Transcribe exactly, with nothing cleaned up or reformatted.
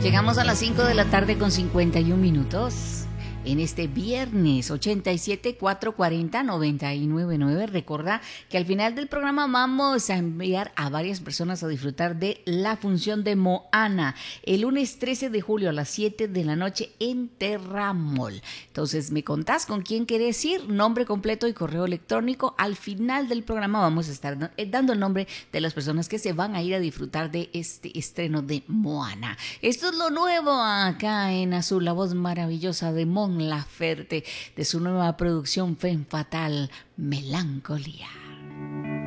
Llegamos a las cinco de la tarde con cincuenta y un minutos. En este viernes ochenta y siete, cuatrocientos cuarenta, noventa y nueve nueve. Recuerda que al final del programa vamos a enviar a varias personas a disfrutar de la función de Moana el lunes trece de julio a las siete de la noche en Terramol. Entonces me contás con quién querés ir, nombre completo y correo electrónico. Al final del programa vamos a estar dando el nombre de las personas que se van a ir a disfrutar de este estreno de Moana. Esto es lo nuevo acá en Azul, la voz maravillosa de Mon Laferte, de su nueva producción Femme Fatale, Melancolía.